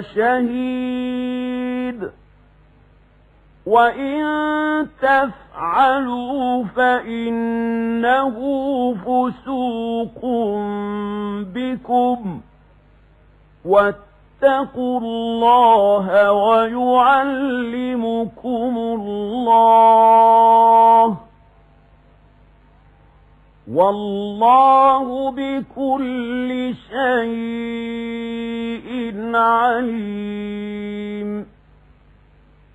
شهيد وإن تفعلوا فإنه فسوق بكم واتقوا الله ويعلمكم الله والله بكل شيء عليم.